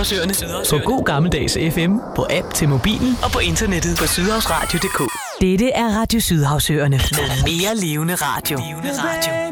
Sydhavsøerne. På god gammeldags FM, på app til mobilen og på internettet på sydhavsradio.dk. Dette er Radio Sydhavsøerne med mere levende radio.